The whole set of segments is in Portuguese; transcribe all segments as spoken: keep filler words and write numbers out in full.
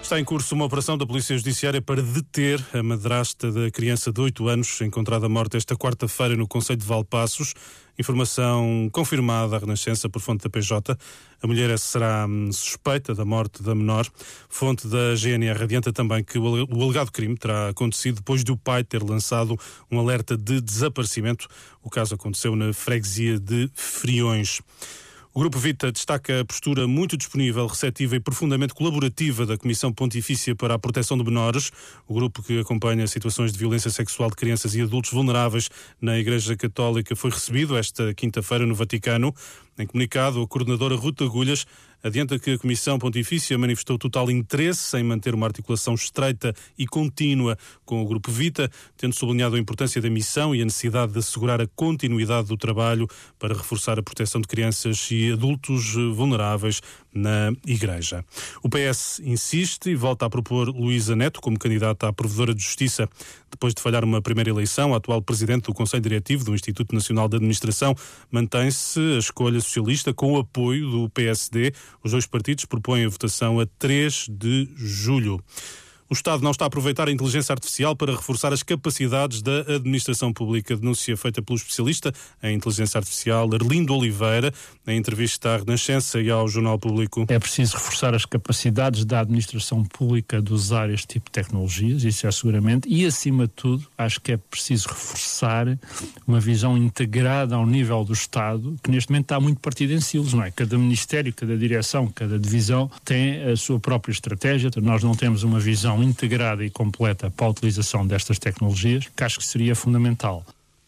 Está em curso uma operação da Polícia Judiciária para deter a madrasta da criança de oito anos, encontrada morta esta quarta-feira no concelho de Valpaços. Informação confirmada à Renascença por fonte da P J. A mulher será suspeita da morte da menor. Fonte da G N R adianta também que o alegado crime terá acontecido depois do pai ter lançado um alerta de desaparecimento. O caso aconteceu na freguesia de Friões. O Grupo Vita destaca a postura muito disponível, receptiva e profundamente colaborativa da Comissão Pontifícia para a Proteção de Menores, o grupo que acompanha situações de violência sexual de crianças e adultos vulneráveis na Igreja Católica, foi recebido esta quinta-feira no Vaticano. Em comunicado, a coordenadora Ruth Agulhas adianta que a Comissão Pontifícia manifestou total interesse em manter uma articulação estreita e contínua com o Grupo Vita, tendo sublinhado a importância da missão e a necessidade de assegurar a continuidade do trabalho para reforçar a proteção de crianças e adultos vulneráveis na Igreja. O P S insiste e volta a propor Luísa Neto como candidata à Provedora de Justiça. Depois de falhar uma primeira eleição, a atual presidente do Conselho Diretivo do Instituto Nacional de Administração mantém-se a escolha socialista com o apoio do P S D. Os dois partidos propõem a votação a três de julho. O Estado não está a aproveitar a inteligência artificial para reforçar as capacidades da administração pública. Denúncia feita pelo especialista em inteligência artificial Arlindo Oliveira, em entrevista à Renascença e ao Jornal Público. É preciso reforçar as capacidades da administração pública de usar este tipo de tecnologias, isso é seguramente, e acima de tudo, acho que é preciso reforçar uma visão integrada ao nível do Estado, que neste momento está muito partido em silos, não é? Cada ministério, cada direção, cada divisão tem a sua própria estratégia. Nós não temos uma visão integrada e completa para a utilização destas tecnologias, que acho que seria fundamental.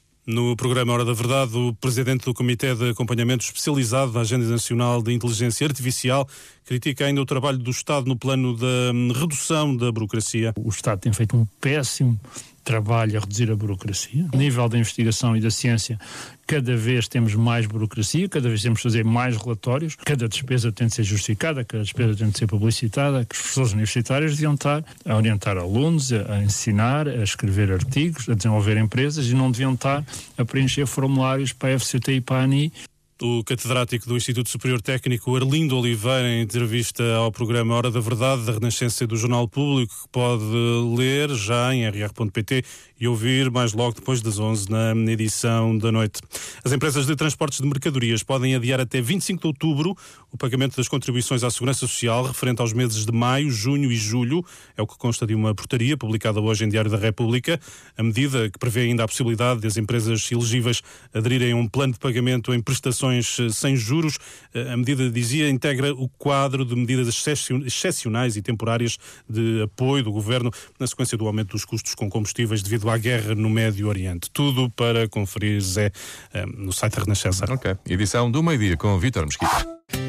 No programa Hora da Verdade, o presidente do Comitê de Acompanhamento Especializado da Agenda Nacional de Inteligência Artificial critica ainda o trabalho do Estado no plano da redução da burocracia. O Estado tem feito um péssimo trabalho a reduzir a burocracia. A nível da investigação e da ciência, cada vez temos mais burocracia, cada vez temos de fazer mais relatórios, cada despesa tem de ser justificada, cada despesa tem de ser publicitada, que os professores universitários deviam estar a orientar alunos, a ensinar, a escrever artigos, a desenvolver empresas, e não deviam estar a preencher formulários para a F C T e para a A N I. O catedrático do Instituto Superior Técnico Arlindo Oliveira, em entrevista ao programa Hora da Verdade, da Renascença e do Jornal Público, que pode ler já em r r ponto p t e ouvir mais logo depois das onze na edição da noite. As empresas de transportes de mercadorias podem adiar até vinte e cinco de outubro o pagamento das contribuições à Segurança Social referente aos meses de maio, junho e julho. É o que consta de uma portaria publicada hoje em Diário da República. A medida, que prevê ainda a possibilidade de as empresas elegíveis aderirem a um plano de pagamento em prestações sem juros, a medida, dizia, integra o quadro de medidas excepcionais e temporárias de apoio do Governo na sequência do aumento dos custos com combustíveis devido à guerra no Médio Oriente. Tudo para conferir, Zé, no site da Renascença. Ok. Edição do meio-dia com Vítor Mesquita.